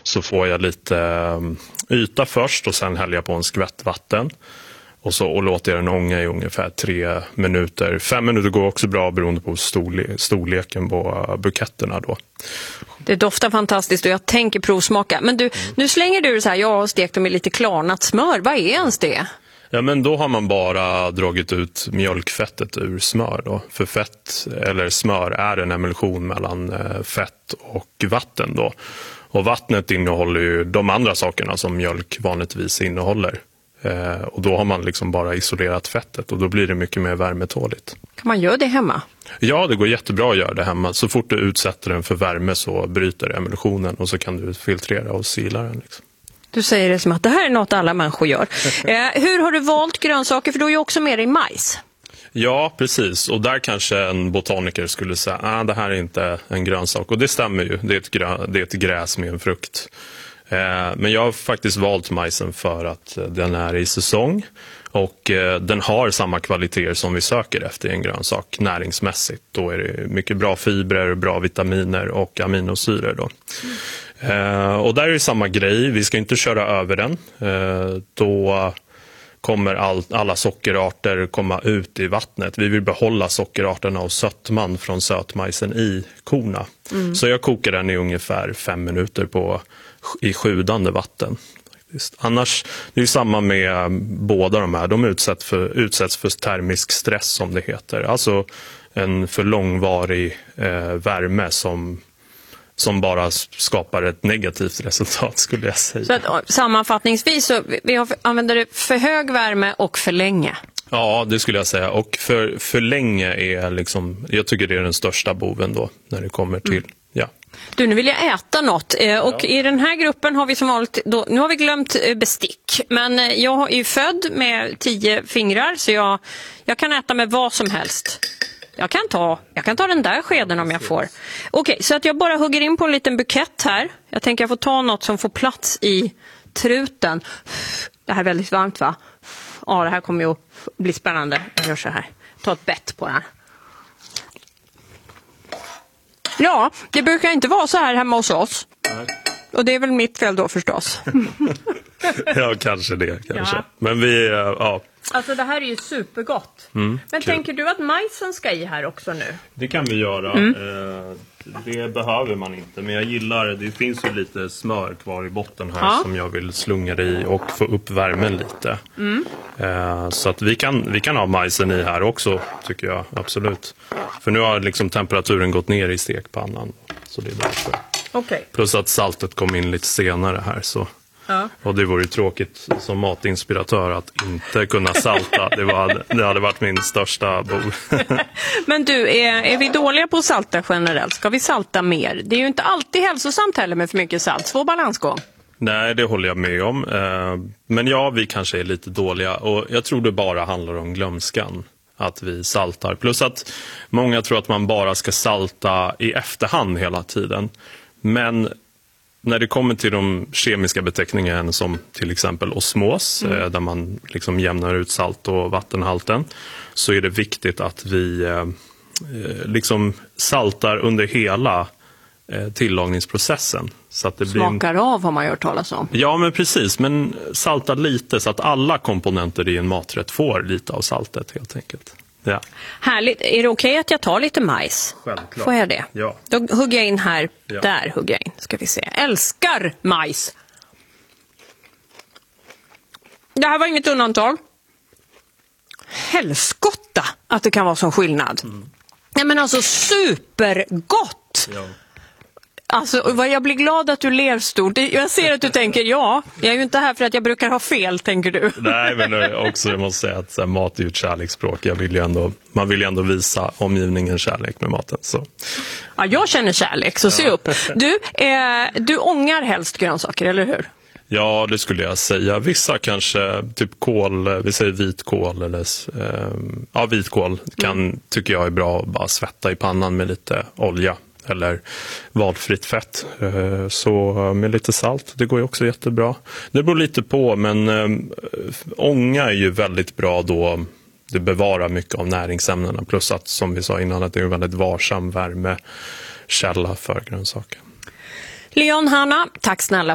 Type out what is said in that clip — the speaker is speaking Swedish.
så får jag lite yta först och sen häller jag på en skvätt vatten. Och låter jag den ånga i ungefär 3 minuter. 5 minuter går också bra beroende på storleken på buketterna då. Det doftar fantastiskt och jag tänker provsmaka. Men du, nu slänger du så här, jag har stekt dem i lite klarnat smör. Vad är ens det? Ja, men då har man bara dragit ut mjölkfettet ur smör då. För fett eller smör är en emulsion mellan fett och vatten då. Och vattnet innehåller ju de andra sakerna som mjölk vanligtvis innehåller. Och då har man liksom bara isolerat fettet och då blir det mycket mer värmetåligt. Kan man göra det hemma? Ja, det går jättebra att göra det hemma. Så fort du utsätter den för värme så bryter emulsionen och så kan du filtrera och sila den. Liksom. Du säger det som att det här är något alla människor gör. Hur har du valt grönsaker? För du är ju också med i majs. Ja, precis. Och där kanske en botaniker skulle säga det här är inte en grönsak. Och det stämmer ju. Det är ett gräs med en frukt. Men jag har faktiskt valt majsen för att den är i säsong och den har samma kvaliteter som vi söker efter i en grönsak näringsmässigt. Då är det mycket bra fibrer, bra vitaminer och aminosyror då. Och där är det samma grej, vi ska inte köra över den. Då kommer alla sockerarter komma ut i vattnet. Vi vill behålla sockerarterna och sötman från sötmajsen i korna. Så jag kokar den i ungefär 5 minuter i sjudande vatten. Annars, det är ju samma med båda de här. De utsätts för termisk stress som det heter. Alltså en för långvarig värme som bara skapar ett negativt resultat skulle jag säga. Så att, sammanfattningsvis så använder det för hög värme och för länge. Ja, det skulle jag säga. Och för länge är liksom, jag tycker det är den största boven då när det kommer till, ja. Du, nu vill jag äta något och i den här gruppen har vi som vanligt, nu har vi glömt bestick. Men jag är ju född med 10 fingrar så jag kan äta med vad som helst. Jag kan ta den där skeden om jag får. Okej, så att jag bara hugger in på en liten bukett här. Jag tänker jag får ta något som får plats i truten. Det här är väldigt varmt va? Ja, det här kommer ju att bli spännande. Jag gör så här. Ta ett bett på den. Ja, det brukar inte vara så här hemma hos oss. Nej. Och det är väl mitt fel då förstås. Ja, kanske det. Ja. Men vi, ja. Alltså det här är ju supergott. Men kul. tänker du att majsen ska i här också nu? Det kan vi göra. Det behöver man inte. Men jag gillar, det finns ju lite smör kvar i botten här som jag vill slunga det i och få upp värmen lite. Så att vi kan ha majsen i här också, tycker jag. Absolut. För nu har liksom temperaturen gått ner i stekpannan. Så det är därför. Okay. Plus att saltet kom in lite senare här så. Ja. Och det vore ju tråkigt som matinspiratör att inte kunna salta. Det hade varit min största bov. Men du, är vi dåliga på att salta generellt? Ska vi salta mer? Det är ju inte alltid hälsosamt heller med för mycket salt. Svår balansgång. Nej, det håller jag med om. Men ja, vi kanske är lite dåliga. Och jag tror det bara handlar om glömskan. Att vi saltar. Plus att många tror att man bara ska salta i efterhand hela tiden. Men när det kommer till de kemiska beteckningarna som till exempel osmos, där man liksom jämnar ut salt- och vattenhalten, så är det viktigt att vi liksom saltar under hela tillagningsprocessen. Så att det smakar av har man hört talas om. Ja, men precis. Men salta lite så att alla komponenter i en maträtt får lite av saltet helt enkelt. Ja. Härligt. Är det okej att jag tar lite majs? Självklart. Får jag det? Ja. Då hugger jag in här. Ja. Där hugger jag in. Ska vi se. Älskar majs. Det här var inget undantag. Helskotta att det kan vara sån skillnad. Nej men alltså supergott. Ja. Alltså, jag blir glad att du ler stort. Jag ser att du tänker, jag är ju inte här för att jag brukar ha fel, tänker du. Nej, men också jag måste säga att mat är ju ett kärleksspråk. Man vill ju ändå visa omgivningen kärlek med maten. Så. Ja, jag känner kärlek, så se upp. Du ångar helst grönsaker, eller hur? Ja, det skulle jag säga. Vissa kanske, typ kål, vi säger vitkål eller vitkål tycker jag är bra att bara svetta i pannan med lite olja. Eller valfritt fett. Så med lite salt, det går ju också jättebra. Det beror lite på, men ånga är ju väldigt bra då. Det bevarar mycket av näringsämnena. Plus att, som vi sa innan, att det är en väldigt varsam värmekälla för grönsaker. Leon, Hanna, tack snälla